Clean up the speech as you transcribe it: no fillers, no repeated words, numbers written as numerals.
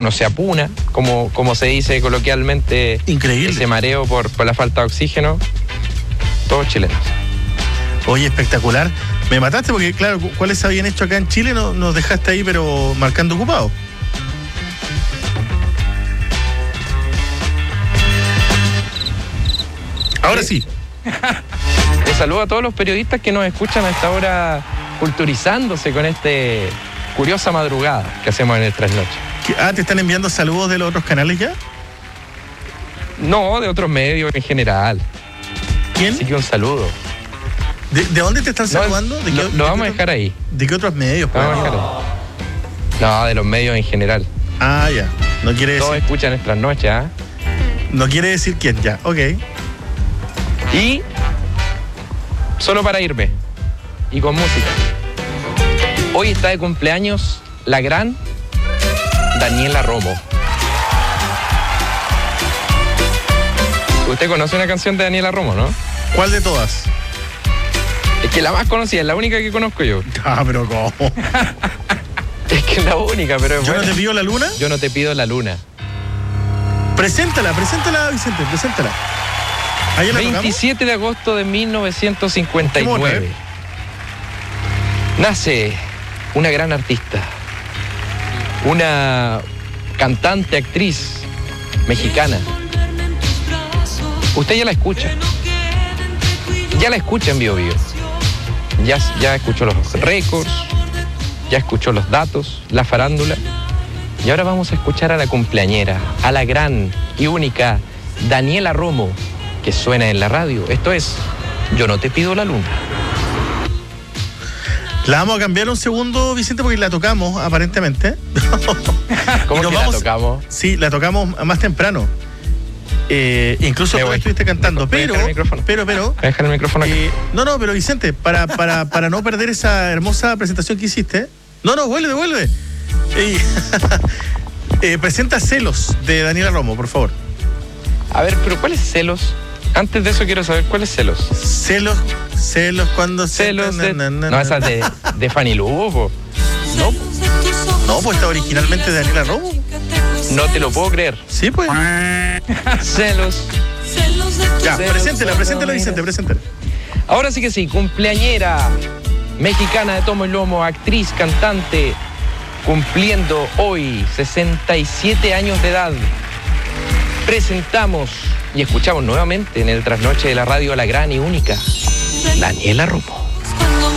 no se apuna, como se dice coloquialmente. Increíble. Ese mareo por la falta de oxígeno. Todos chilenos. Oye, espectacular. Me mataste porque, claro, ¿cuáles se habían hecho acá en Chile? Nos dejaste ahí, pero marcando ocupado. Ahora sí. Un saludo a todos los periodistas que nos escuchan a esta hora, culturizándose con este curiosa madrugada que hacemos en el trasnoche. ¿Te están enviando saludos de los otros canales ya? No, de otros medios en general. ¿Quién? Así que un saludo. ¿De dónde te están saludando? Lo vamos a dejar ahí. ¿De qué otros medios? Lo vamos a dejar ahí. No, de los medios en general. Ah, ya. No quiere decir. Todos escuchan el trasnoche, ¿ah? No quiere decir quién, ya. Ok. Y solo para irme, y con música. Hoy está de cumpleaños la gran Daniela Romo. Usted conoce una canción de Daniela Romo, ¿no? ¿Cuál de todas? Es que la más conocida, es la única que conozco yo. Ah, pero ¿cómo? Es que es la única, pero es ¿Yo buena. no te pido la luna? Yo no te pido la luna. Preséntala, Vicente, preséntala. ¿Ahí la 27 de agosto de 1959. Nace una gran artista, una cantante, actriz mexicana. Usted ya la escucha. Ya la escucha en Bio Bio. Ya escuchó los récords, ya escuchó los datos, la farándula. Y ahora vamos a escuchar a la cumpleañera, a la gran y única Daniela Romo, que suena en la radio. Esto es Yo no te pido la luna. La vamos a cambiar un segundo, Vicente, porque la tocamos, aparentemente. ¿Cómo que la tocamos? Sí, la tocamos más temprano. Incluso tú estuviste cantando, pero... Deja el micrófono acá. No, pero Vicente, para no perder esa hermosa presentación que hiciste... No, vuelve. Presenta Celos, de Daniela Romo, por favor. A ver, pero ¿cuáles celos? Antes de eso quiero saber cuáles celos. Celos cuando... Celos de... No, esa es de Fanny Lu, po. No, pues está originalmente de Daniela Romo. No te lo puedo creer. Sí, pues. Celos. Ya, preséntela, Vicente, preséntela. Ahora sí que sí, cumpleañera mexicana de tomo y lomo, actriz, cantante, cumpliendo hoy 67 años de edad. Presentamos y escuchamos nuevamente en el trasnoche de la radio a la gran y única Daniela Romo.